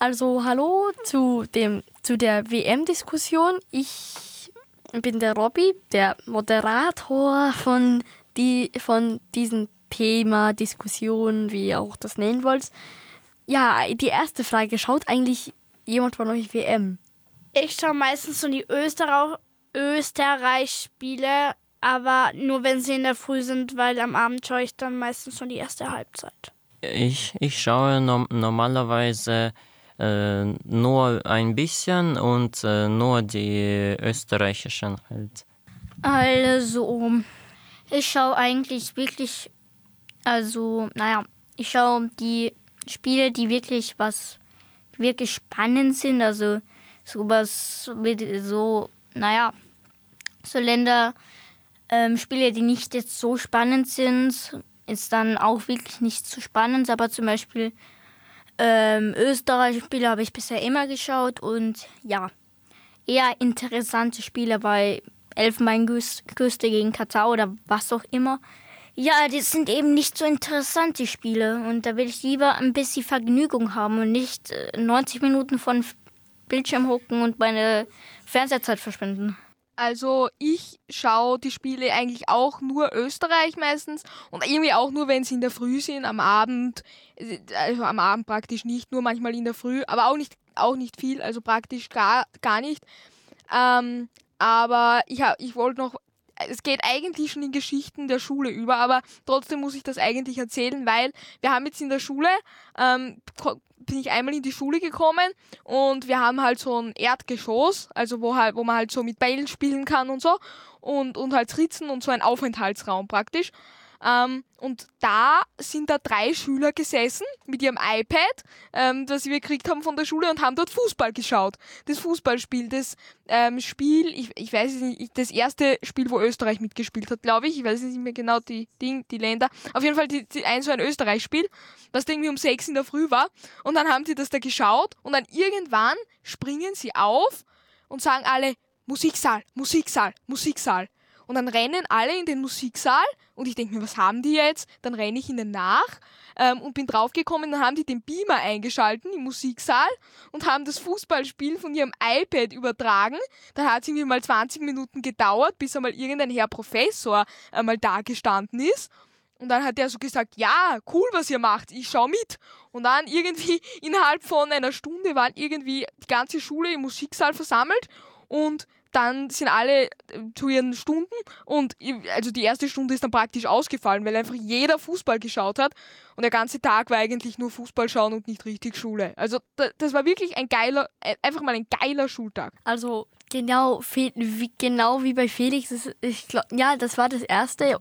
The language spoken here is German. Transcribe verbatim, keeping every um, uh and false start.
Also hallo zu dem zu der W M-Diskussion. Ich bin der Robby, der Moderator von die von diesem Thema Diskussion, wie ihr auch das nennen wollt. Ja, die erste Frage: Schaut eigentlich jemand von euch W M? Ich schaue meistens so die Österreich- Österreich-Spiele, aber nur wenn sie in der Früh sind, weil am Abend schaue ich dann meistens schon die erste Halbzeit. Ich, ich schaue no- normalerweise äh, nur ein bisschen und äh, nur die österreichischen halt. Also, ich schaue eigentlich wirklich, also, naja, ich schaue die Spiele, die wirklich was, wirklich spannend sind, also sowas mit so, naja, so Länder, ähm, Spiele, die nicht jetzt so spannend sind, ist dann auch wirklich nicht so spannend, aber zum Beispiel ähm, Österreich-Spiele habe ich bisher immer geschaut und ja, eher interessante Spiele, weil Elfenbeinküste gegen Katar oder was auch immer. Ja, die sind eben nicht so interessant, die Spiele. Und da will ich lieber ein bisschen Vergnügung haben und nicht äh, neunzig Minuten von Bildschirm hocken und meine Fernsehzeit verschwenden. Also ich schaue die Spiele eigentlich auch nur Österreich meistens und irgendwie auch nur, wenn sie in der Früh sind, am Abend. Also am Abend praktisch nicht, nur manchmal in der Früh, aber auch nicht, auch nicht viel, also praktisch gar, gar nicht. Ähm, aber ich, hab- ich wollte noch, es geht eigentlich schon in Geschichten der Schule über, aber trotzdem muss ich das eigentlich erzählen, weil wir haben jetzt in der Schule, ähm, ko- bin ich einmal in die Schule gekommen und wir haben halt so ein Erdgeschoss, also wo halt, wo man halt so mit Bällen spielen kann und so und, und halt Ritzen und so ein Aufenthaltsraum praktisch. Ähm, und da sind da drei Schüler gesessen mit ihrem iPad, ähm, das wir gekriegt haben von der Schule und haben dort Fußball geschaut. Das Fußballspiel, das ähm, Spiel, ich, ich weiß es nicht, das erste Spiel, wo Österreich mitgespielt hat, glaube ich. Ich weiß nicht mehr genau die, die, die Länder. Auf jeden Fall die, die, ein so ein Österreich-Spiel, das irgendwie um sechs in der Früh war. Und dann haben sie das da geschaut und dann irgendwann springen sie auf und sagen alle, Musiksaal, Musiksaal, Musiksaal. Und dann rennen alle in den Musiksaal und ich denke mir, was haben die jetzt? Dann renne ich ihnen nach ähm, und bin draufgekommen, dann haben die den Beamer eingeschalten im Musiksaal und haben das Fußballspiel von ihrem iPad übertragen. Dann hat es irgendwie mal zwanzig Minuten gedauert, bis einmal irgendein Herr Professor einmal da gestanden ist. Und dann hat er so gesagt, ja, cool, was ihr macht, ich schau mit. Und dann irgendwie innerhalb von einer Stunde waren irgendwie die ganze Schule im Musiksaal versammelt und dann sind alle äh, zu ihren Stunden und i- also die erste Stunde ist dann praktisch ausgefallen, weil einfach jeder Fußball geschaut hat und der ganze Tag war eigentlich nur Fußball schauen und nicht richtig Schule. Also da, das war wirklich ein geiler, äh, einfach mal ein geiler Schultag. Also genau, Fe wie, genau wie bei Felix. Ist, ich glaub, ja, das war das erste